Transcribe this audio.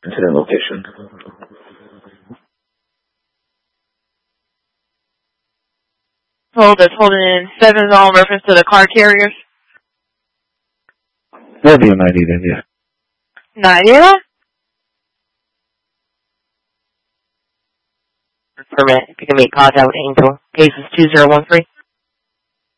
Incident location. Hold that's holding in 7 all reference to the car carriers. That'll be a 90 then, yeah. 90? Permit, if you can make contact with Angel. Case is 2013.